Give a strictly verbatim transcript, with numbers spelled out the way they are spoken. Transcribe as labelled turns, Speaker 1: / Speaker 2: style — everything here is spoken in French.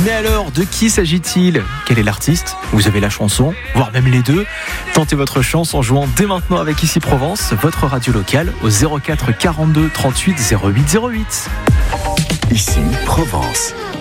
Speaker 1: Mais alors, de qui s'agit-il ? Quel est l'artiste ? Vous avez la chanson, voire même les deux. Tentez votre chance en jouant dès maintenant avec Ici Provence, votre radio locale, au zéro quatre quarante-deux trente-huit zéro huit zéro huit.
Speaker 2: Ici Provence.